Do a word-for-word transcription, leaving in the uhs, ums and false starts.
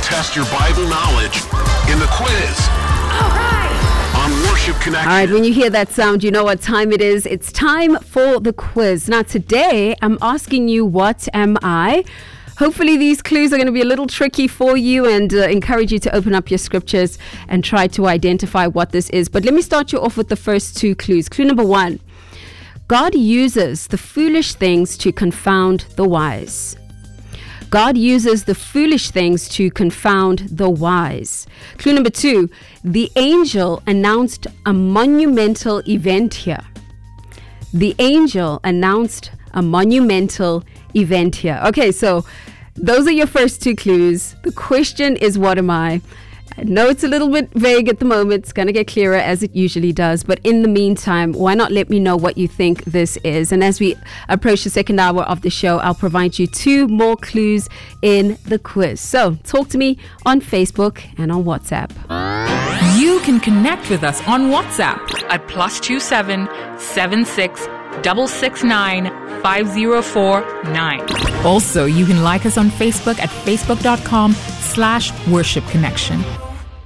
test your Bible knowledge in the quiz. All right. On Worship Connection. All right, when you hear that sound, you know what time it is. It's time for the quiz. Now, today, I'm asking you, what am I? Hopefully these clues are going to be a little tricky for you and uh, encourage you to open up your scriptures and try to identify what this is. But let me start you off with the first two clues. Clue number one, God uses the foolish things to confound the wise. God uses the foolish things to confound the wise. Clue number two, the angel announced a monumental event here. The angel announced a monumental event here. Okay, so those are your first two clues. The question is, what am I? I know it's a little bit vague at the moment. It's going to get clearer as it usually does. But in the meantime, why not let me know what you think this is? And as we approach the second hour of the show, I'll provide you two more clues in the quiz. So talk to me on Facebook and on WhatsApp. You can connect with us on WhatsApp at plus two seven seven six double six nine five zero four nine. Also, you can like us on Facebook at facebook dot com slash worship connection.